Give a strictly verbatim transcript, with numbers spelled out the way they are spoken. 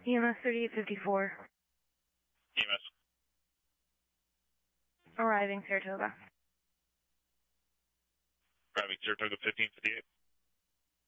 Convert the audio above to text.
E M S thirty-eight fifty-four. E M S. Arriving Saratoga. Arriving Saratoga fifteen fifty-eight.